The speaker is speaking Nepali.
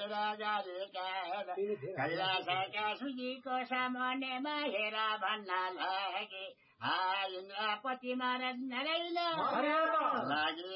गरेका कैलाशका सुजीको सामान्यमा हेर भन्न लागे इन्द्रपति महाराज नारायण लागि